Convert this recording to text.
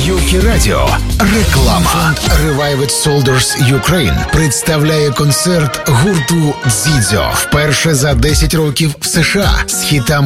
Юкі Радіо. Реклама. Фонд Revived Soldiers Ukraine представляє концерт гурту Дзідзьо. Вперше за 10 років в США з хітами